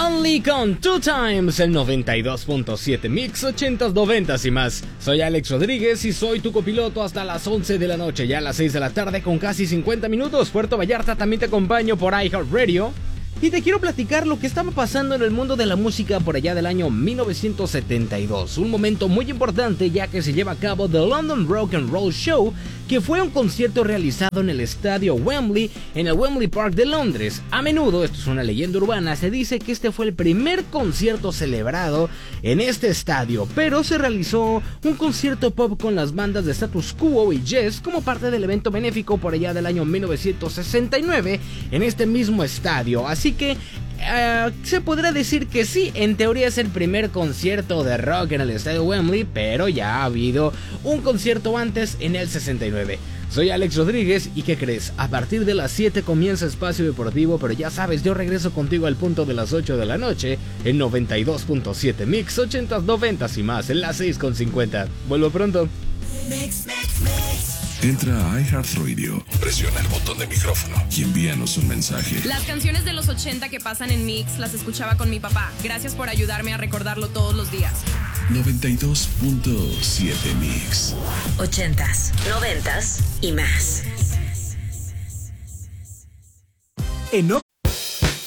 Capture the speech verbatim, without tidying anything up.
Only con Two Times, el noventa y dos punto siete Mix, ochentas, noventas y más. Soy Alex Rodríguez y soy tu copiloto hasta las once de la noche, ya a las seis de la tarde con casi cincuenta minutos. Puerto Vallarta también te acompaño por iHeartRadio. Y te quiero platicar lo que estaba pasando en el mundo de la música por allá del año mil novecientos setenta y dos. Un momento muy importante ya que se lleva a cabo The London Rock and Roll Show, que fue un concierto realizado en el estadio Wembley, en el Wembley Park de Londres. A menudo, esto es una leyenda urbana, se dice que este fue el primer concierto celebrado en este estadio, pero se realizó un concierto pop con las bandas de Status Quo y Yes como parte del evento benéfico por allá del año mil novecientos sesenta y nueve en este mismo estadio. Así que Uh, se podrá decir que sí, en teoría es el primer concierto de rock en el estadio Wembley, pero ya ha habido un concierto antes en el sesenta y nueve. Soy Alex Rodríguez y ¿qué crees? A partir de las siete comienza Espacio Deportivo, pero ya sabes, yo regreso contigo al punto de las ocho de la noche en noventa y dos punto siete Mix, ochentas, noventas y más, en las seis con cincuenta. Vuelvo pronto. Mix, mix, mix. Entra a iHeartRadio, presiona el botón de micrófono y envíanos un mensaje. Las canciones de los ochenta que pasan en Mix las escuchaba con mi papá. Gracias por ayudarme a recordarlo todos los días. noventa y dos punto siete Mix. Ochentas, noventas y más. En